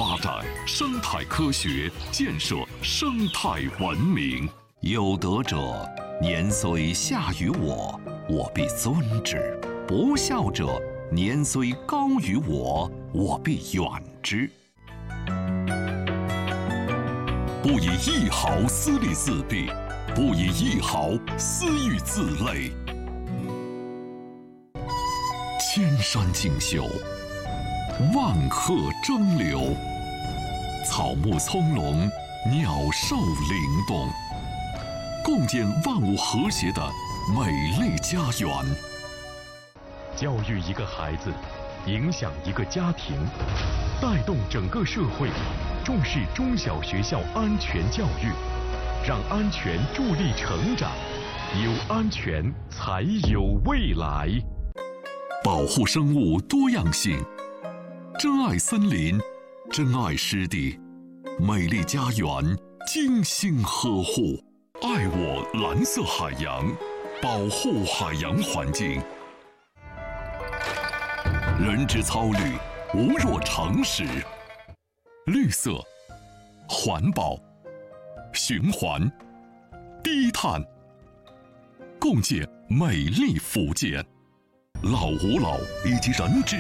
发展生态科学，建设生态文明。有德者，年虽下于我，我必尊之；不孝者，年虽高于我，我必远之。不以一毫私利自弊，不以一毫私欲自累。千山竞秀，万壑争流，草木葱茏，鸟兽灵动，共建万物和谐的美丽家园。 教育一个孩子，影响一个家庭，带动整个社会，重视中小学校安全教育，让安全助力成长，有安全才有未来。 保护生物多样性，珍爱森林，珍爱湿地，美丽家园精心呵护。爱我蓝色海洋，保护海洋环境。人之操虑，无若诚实。绿色、环保、循环、低碳，共建美丽福建。老吾老以及人之